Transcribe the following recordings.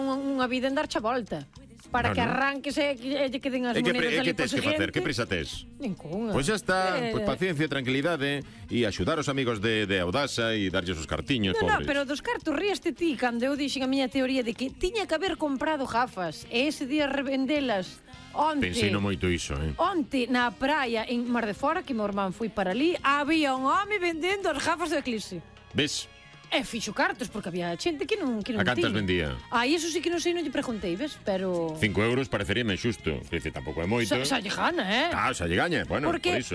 unha vida en darche a volta. Para que arranques e lle queden as monedas ali por seguinte. Que prisa tes? Ninguna. Pois xa está, pois paciencia, tranquilidade e axudar os amigos de Audasa e darlles os cartiños, pobres. No, pero dos cartos ríaste ti cando eu dixen a miña teoría de que tiña que haber comprado gafas e ese día revendelas. Pensei no moito iso, Onte na praia en Mar de Fora, que meu irmán foi para ali, había un home vendendo as gafas de Eclipse. Ves? E fixo cartos, porque había xente que non a cantas vendía? Iso sí que non sei, non lle preguntei, ves? Pero... 5 euros pareceríame xusto. Dice, tampouco é moito. Xa lle gana, xa lle gaña, bueno, porque por iso.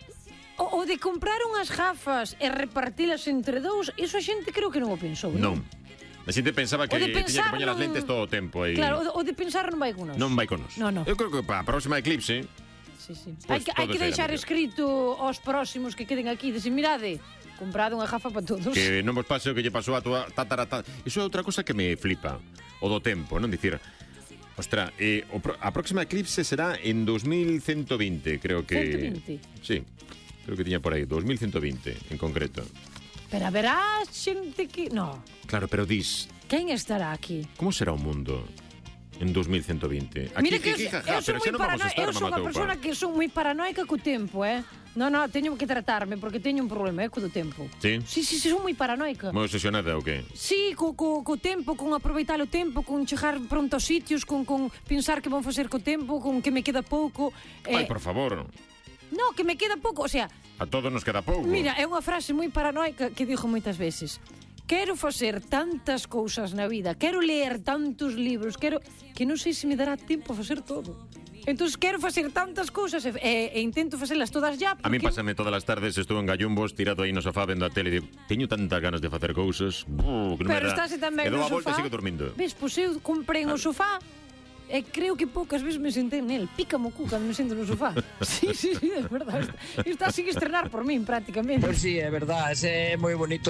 O de comprar unhas gafas e repartilas entre dous, iso a xente creo que non o pensou, non? A xente pensaba que tiña que poñer as lentes todo o tempo aí. Claro, o de pensar non vai con nos. Non vai con nos. No. Eu creo que para a próxima Eclipse... Sí. Hai que deixar escrito aos próximos que queden aquí, decir, mirade, comprado unha gafa para todos. Que non vos pase o que lle pasou a tua tatarata. Iso é outra cosa que me flipa. O do tempo, non dicir... Ostra, a próxima Eclipse será en 2120, creo que... 120? Sí, creo que tiña por aí, 2120 en concreto. Pero haberá xente que... No. Claro, pero dis... Quen estará aquí? Como será o mundo en 2120? Mira que eu son moi paranoica. Eu son unha persona que son moi paranoica co tempo, No, teño que tratarme porque teño un problema, co do tempo. Sí? Sí, son moi paranoica. Moi obsesionada ou que? Sí, co tempo, con aproveitar o tempo, con chegar pronto aos sitios, con pensar que vou facer co tempo, con que me queda pouco. Ai, por favor. No, que me queda pouco, o sea... A todos nos queda pouco. Mira, é unha frase moi paranoica que dixo moitas veces. Quero facer tantas cousas na vida, quero ler tantos libros, que non sei se me dará tempo a facer todo. Entón, quero facer tantas cousas e intento facelas todas ya. A mí pásame todas as tardes, estou en Gallumbos, tirado aí no sofá vendo a tele e digo, teño tantas ganas de facer cousas, que non me dá. Pero estáse tamén E no dou a volta e sofá. sigo dormindo. Ves, pois eu comprei no sofá e creo que poucas veces me sentei nel. Pícamo o cu cando me sento no sofá. Sí, é verdade. Está sin estrenar por min, prácticamente. Pois sí, é verdade. É moi bonito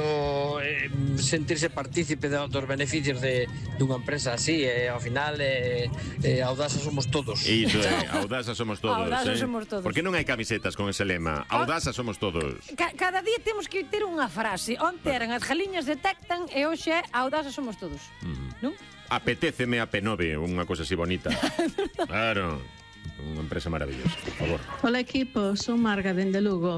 sentirse partícipe dos beneficios dunha empresa así. Ao final, Audasa somos todos. Iso Audasa somos todos. Audasa somos todos. Porque non hai camisetas con ese lema. Audasa somos todos. Cada día temos que ter unha frase. Onte eran as galiñas detectan e hoxe é Audasa somos todos. Non? Apetéceme a P9, unha cosa así bonita. Claro, unha empresa maravillosa, por favor. Hola equipo, son Marga dende Lugo.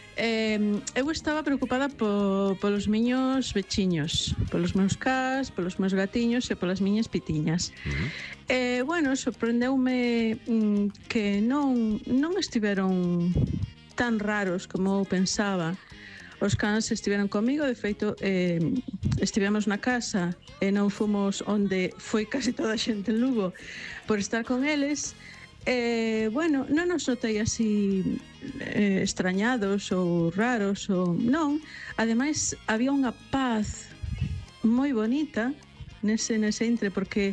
Eu estaba preocupada polos miños veciños, polos meus cas, polos meus gatiños e polas miñas pitiñas. Bueno, sorprendeume que non estiveron tan raros como eu pensaba. Os cans estiveron comigo, de feito estivemos na casa e non fomos onde foi casi toda a xente en Lugo por estar con eles. Bueno, non nos notei así extrañados ou raros ou non. Ademais, había unha paz moi bonita nese intre porque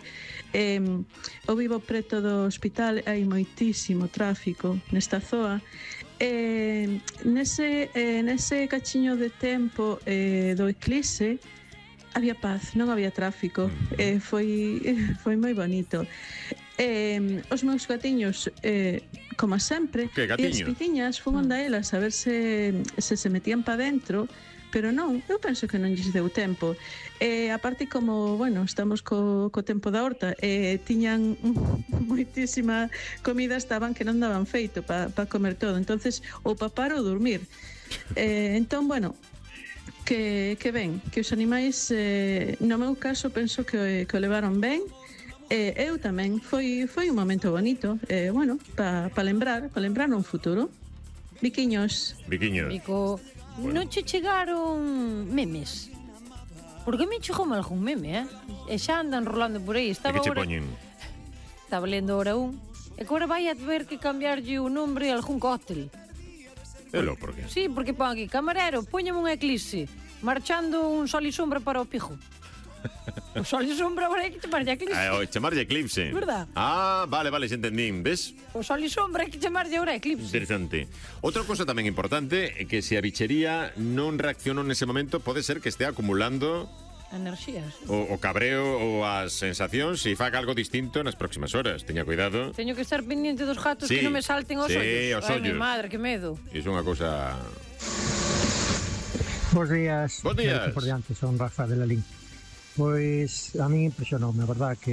eu vivo preto do hospital, hai moitísimo tráfico nesta zoa. Nese cachiño de tempo do eclipse había paz, non había tráfico. Foi moi bonito. Os meus gatiños, como sempre, e as pitiñas foron da elas a ver se metían pa dentro, pero non, eu penso que non lles deu tempo. A parte, como, bueno, estamos co tempo da horta, tiñan moitísima comida, estaban que non daban feito pa comer todo, entonces ou papar ou dormir. Entón, bueno, que ben, que os animais, no meu caso, penso que o levaron ben. Eu tamén, foi un momento bonito, bueno, pa lembrar un futuro. Biquiños. Bico, non che chegaron memes? Porque a mí chegoume algún meme, e xa andan rolando por aí. E que che poñen? Estaba lendo hora un, e que agora vai a ver que cambiarlle o nombre a algún cóctel. Elo, por que? Sí, porque pon aquí, camarero, póñame un eclipse, marchando un sol e sombra para o pijo. O sol e sombra agora hai que chamarlle eclipse. Chamarlle eclipse. Verdad? Vale, xa entendín, ves? O sol e sombra hai que chamarlle agora eclipse. Interesante. Outra cosa tamén importante é que se a bichería non reaccionou nese momento, pode ser que estea acumulando enerxías. O cabreo ou as sensacións e faga algo distinto nas próximas horas. Teña cuidado. Teño que estar pendiente dos gatos que non me salten os ollos. Sí, os ollos. Ai, mi madre, que medo. Iso é unha cosa... Bos días. Bos días. Por diante, son Rafa de Lalín. Pois a mí impresionoume, a verdad, que